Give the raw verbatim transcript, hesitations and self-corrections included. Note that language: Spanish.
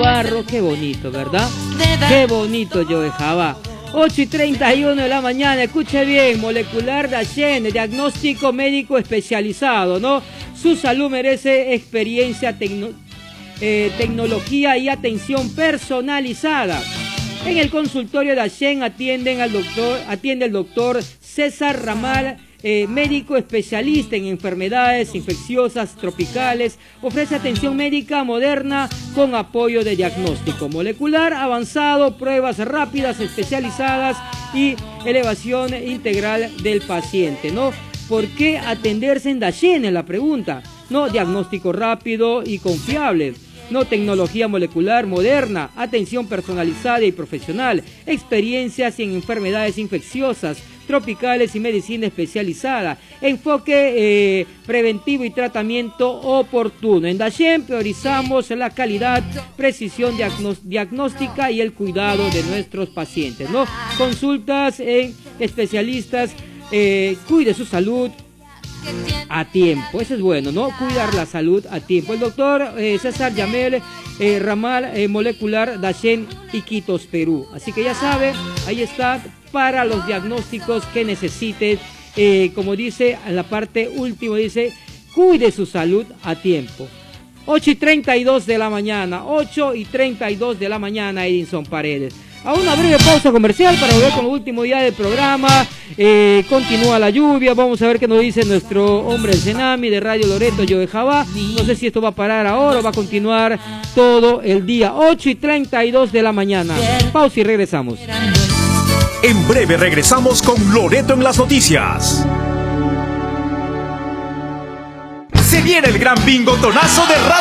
barro. Qué bonito, ¿verdad? Qué bonito, Joe Java. ocho y treinta y uno de la mañana, escuche bien, Molecular Dayen, diagnóstico médico especializado, ¿no? Su salud merece experiencia, tecno, eh, tecnología y atención personalizada. En el consultorio Dayen atienden al doctor, atiende el doctor César Ramal, Eh, médico especialista en enfermedades infecciosas tropicales, ofrece atención médica moderna con apoyo de diagnóstico molecular avanzado, pruebas rápidas especializadas y elevación integral del paciente, ¿no? ¿Por qué atenderse en Dayen? Es la pregunta, ¿no? Diagnóstico rápido y confiable, no, tecnología molecular moderna, atención personalizada y profesional, experiencias en enfermedades infecciosas tropicales y medicina especializada, enfoque eh, preventivo y tratamiento oportuno. En Dayen priorizamos la calidad, precisión diagnóstica y el cuidado de nuestros pacientes, ¿no? Consultas en especialistas, eh, cuide su salud a tiempo, eso es bueno, ¿no? Cuidar la salud a tiempo. El doctor eh, César Yamel eh, Ramal, eh, Molecular Dayen, Iquitos, Perú. Así que ya sabe, ahí está, para los diagnósticos que necesite, eh, como dice en la parte última, dice, cuide su salud a tiempo. ocho y treinta y dos de la mañana, ocho y treinta y dos de la mañana, Edinson Paredes. A una breve pausa comercial para volver con el último día del programa. Eh, continúa la lluvia, vamos a ver qué nos dice nuestro hombre el Cenami de Radio Loreto, Joe Java. No sé si esto va a parar ahora o va a continuar todo el día. ocho y treinta y dos de la mañana. Pausa y regresamos. En breve regresamos con Loreto en las noticias. Se viene el gran bingo tonazo de Radio